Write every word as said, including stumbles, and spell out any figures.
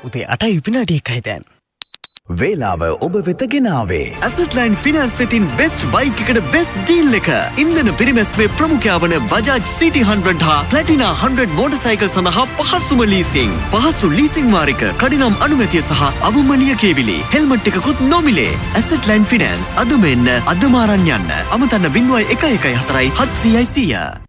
උදේ අටයි විනාඩි එකයි දැන්. වේලාව ඔබ වෙත ගෙනාවේ Asset Line Finance වෙතින් best bike එකට best deal එක. ඉන්ධන පිරිමැස්මේ ප්‍රමුඛයා වන Bajaj City one hundred හා Platina one hundred motorcycle සඳහා පහසුම leasing. පහසු leasing වාරික, කඩිනම් අනුමැතිය සහ අවම ලියකියවිලි. හෙල්මට් එකකුත් නොමිලේ. Asset Line Finance අදම එන්න අදම අරන් යන්න. අමතන්න zero one one four හතයි හත්සියයි සියය.